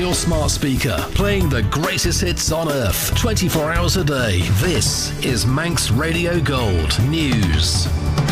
your smart speaker, playing the greatest hits on earth, 24 hours a day. This is Manx Radio Gold News.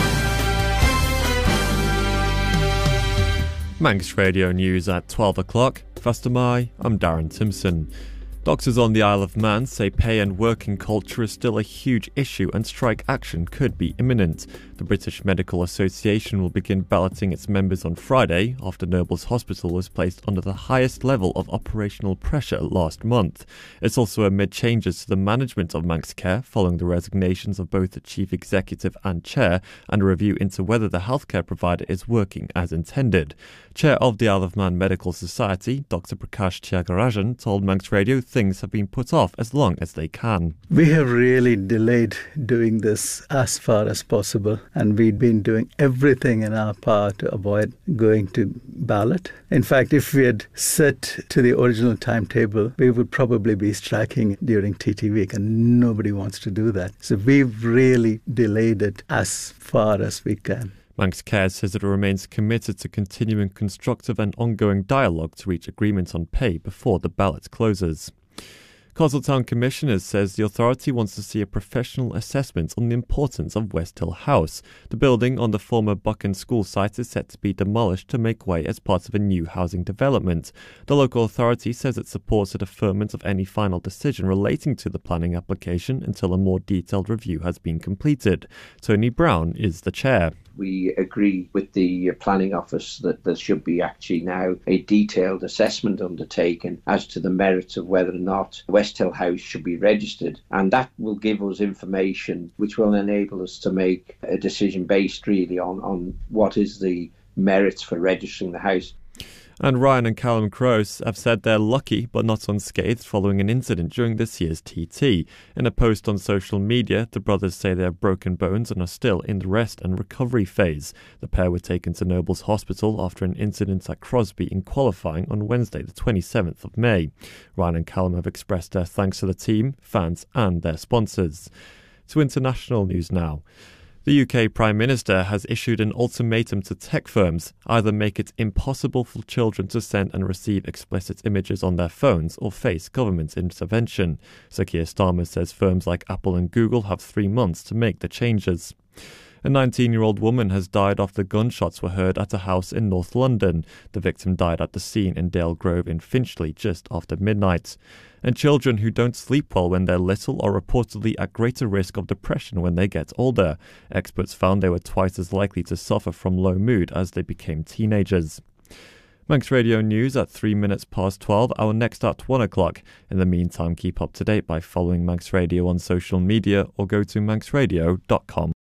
Manx Radio News at 12 o'clock. Faster Mai, I'm Darren Timpson. Doctors on the Isle of Man say pay and working culture is still a huge issue and strike action could be imminent. The British Medical Association will begin balloting its members on Friday after Nobles Hospital was placed under the highest level of operational pressure last month. It's also amid changes to the management of Manx Care following the resignations of both the Chief Executive and Chair and a review into whether the healthcare provider is working as intended. Chair of the Isle of Man Medical Society, Dr. Prakash Tyagarajan, told Manx Radio things have been put off as long as they can. We have really delayed doing this as far as possible, and we've been doing everything in our power to avoid going to ballot. In fact, if we had set to the original timetable, we would probably be striking during TT week, and nobody wants to do that. So we've really delayed it as far as we can. Manx Care says it remains committed to continuing constructive and ongoing dialogue to reach agreement on pay before the ballot closes. Castletown Commissioner says the authority wants to see a professional assessment on the importance of Westhill House. The building on the former Buchan School site is set to be demolished to make way as part of a new housing development. The local authority says it supports a deferment of any final decision relating to the planning application until a more detailed review has been completed. Tony Brown is the chair. We agree with the planning office that there should be actually now a detailed assessment undertaken as to the merits of whether or not Westhill House should be registered, and that will give us information which will enable us to make a decision based really on what is the merits for registering the house. And Ryan and Callum Crowe have said they're lucky but not unscathed following an incident during this year's TT. In a post on social media, the brothers say they have broken bones and are still in the rest and recovery phase. The pair were taken to Nobles Hospital after an incident at Crosby in qualifying on Wednesday the 27th of May. Ryan and Callum have expressed their thanks to the team, fans and their sponsors. To international news now. The UK Prime Minister has issued an ultimatum to tech firms: either make it impossible for children to send and receive explicit images on their phones or face government intervention. Sir Keir Starmer says firms like Apple and Google have 3 months to make the changes. A 19-year-old woman has died after gunshots were heard at a house in North London. The victim died at the scene in Dale Grove in Finchley just after midnight. And children who don't sleep well when they're little are reportedly at greater risk of depression when they get older. Experts found they were twice as likely to suffer from low mood as they became teenagers. Manx Radio News at 3 minutes past 12, our next at 1 o'clock. In the meantime, keep up to date by following Manx Radio on social media or go to manxradio.com.